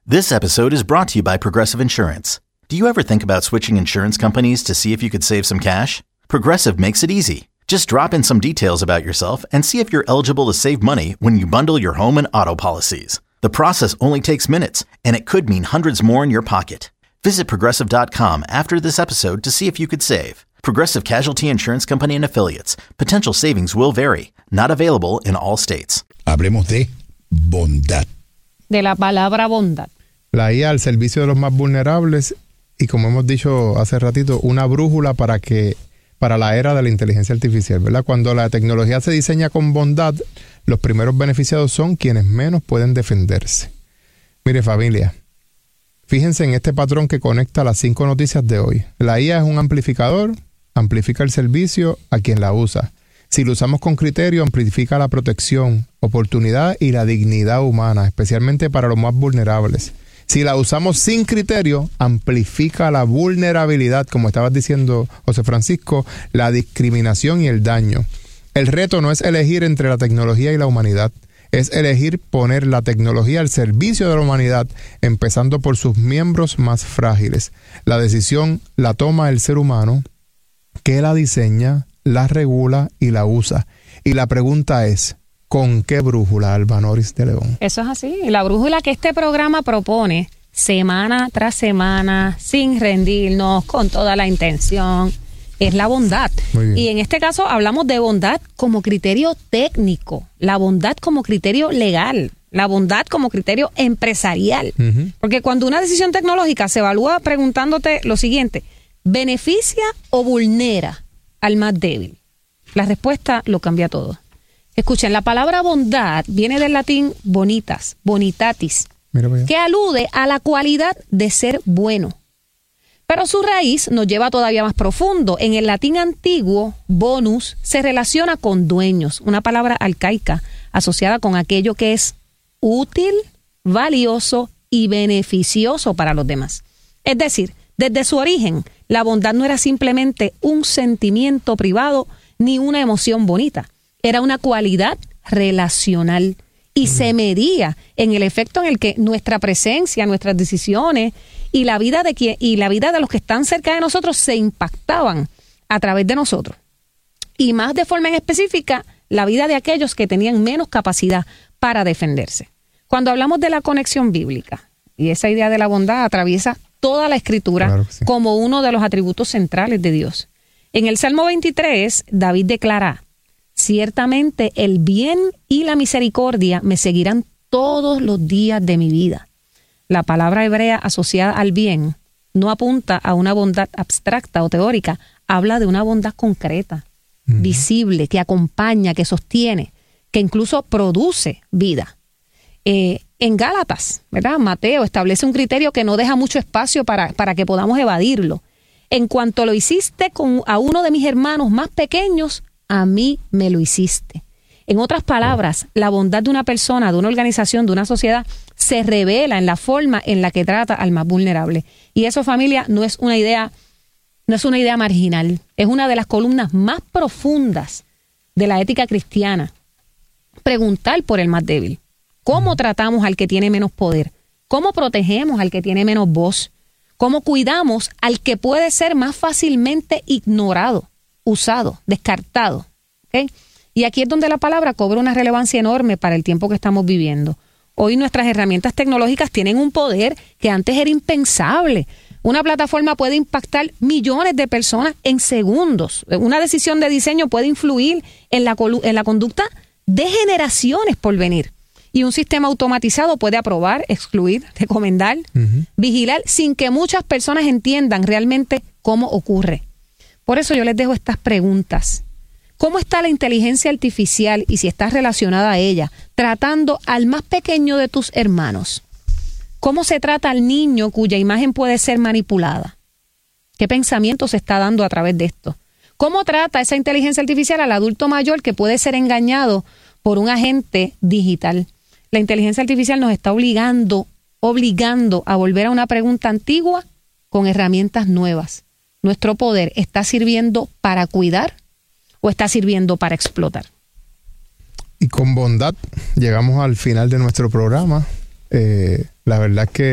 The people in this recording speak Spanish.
This episode is brought to you by Progressive Insurance. Do you ever think about switching insurance companies to see if you could save some cash? Progressive makes it easy. Just drop in some details about yourself and see if you're eligible to save money when you bundle your home and auto policies. The process only takes minutes, and it could mean hundreds more in your pocket. Visit Progressive.com after this episode to see if you could save. Progressive Casualty Insurance Company and Affiliates. Potential savings will vary. Not available in all states. Hablemos de bondad. De la palabra bondad. La IA al servicio de los más vulnerables y, como hemos dicho hace ratito, una brújula para la era de la inteligencia artificial, ¿verdad? Cuando la tecnología se diseña con bondad, los primeros beneficiados son quienes menos pueden defenderse. Mire, familia, fíjense en este patrón que conecta las 5 noticias de hoy. La IA es un amplificador, amplifica el servicio a quien la usa. Si lo usamos con criterio, amplifica la protección, oportunidad y la dignidad humana, especialmente para los más vulnerables. Si la usamos sin criterio, amplifica la vulnerabilidad, como estabas diciendo, José Francisco, la discriminación y el daño. El reto no es elegir entre la tecnología y la humanidad, es elegir poner la tecnología al servicio de la humanidad, empezando por sus miembros más frágiles. La decisión la toma el ser humano, que la diseña, la regula y la usa. Y la pregunta es, ¿con qué brújula, Alba Noris de León? Eso es así. La brújula que este programa propone semana tras semana, sin rendirnos, con toda la intención, es la bondad. Y en este caso hablamos de bondad como criterio técnico, la bondad como criterio legal, la bondad como criterio empresarial. Porque cuando una decisión tecnológica se evalúa preguntándote lo siguiente, ¿beneficia o vulnera al más débil? La respuesta lo cambia todo. Escuchen, la palabra bondad viene del latín bonitas, bonitatis, que alude a la cualidad de ser bueno. Pero su raíz nos lleva todavía más profundo. En el latín antiguo, bonus se relaciona con dueños, una palabra arcaica asociada con aquello que es útil, valioso y beneficioso para los demás. Es decir, desde su origen, la bondad no era simplemente un sentimiento privado ni una emoción bonita. Era una cualidad relacional y se medía en el efecto en el que nuestra presencia, nuestras decisiones y la vida de los que están cerca de nosotros se impactaban a través de nosotros. Y más de forma en específica, la vida de aquellos que tenían menos capacidad para defenderse. Cuando hablamos de la conexión bíblica, y esa idea de la bondad atraviesa toda la Escritura, claro que sí, como uno de los atributos centrales de Dios. En el Salmo 23, David declara: ciertamente el bien y la misericordia me seguirán todos los días de mi vida. La palabra hebrea asociada al bien no apunta a una bondad abstracta o teórica, habla de una bondad concreta, visible, que acompaña, que sostiene, que incluso produce vida. En Gálatas, ¿verdad? Mateo establece un criterio que no deja mucho espacio para que podamos evadirlo. En cuanto lo hiciste a uno de mis hermanos más pequeños, a mí me lo hiciste. En otras palabras, la bondad de una persona, de una organización, de una sociedad, se revela en la forma en la que trata al más vulnerable. Y eso, familia, no es una idea marginal. Es una de las columnas más profundas de la ética cristiana. Preguntar por el más débil. ¿Cómo tratamos al que tiene menos poder? ¿Cómo protegemos al que tiene menos voz? ¿Cómo cuidamos al que puede ser más fácilmente ignorado, usado, descartado? ¿Okay? Y aquí es donde la palabra cobra una relevancia enorme para el tiempo que estamos viviendo. Hoy nuestras herramientas tecnológicas tienen un poder que antes era impensable. Una plataforma puede impactar millones de personas en segundos. Una decisión de diseño puede influir en la conducta de generaciones por venir. Y un sistema automatizado puede aprobar, excluir, recomendar, vigilar, sin que muchas personas entiendan realmente cómo ocurre. Por eso yo les dejo estas preguntas. ¿Cómo está la inteligencia artificial y si estás relacionada a ella, tratando al más pequeño de tus hermanos? ¿Cómo se trata al niño cuya imagen puede ser manipulada? ¿Qué pensamiento se está dando a través de esto? ¿Cómo trata esa inteligencia artificial al adulto mayor que puede ser engañado por un agente digital? La inteligencia artificial nos está obligando a volver a una pregunta antigua con herramientas nuevas. ¿Nuestro poder está sirviendo para cuidar o está sirviendo para explotar? Y con bondad llegamos al final de nuestro programa. La verdad es que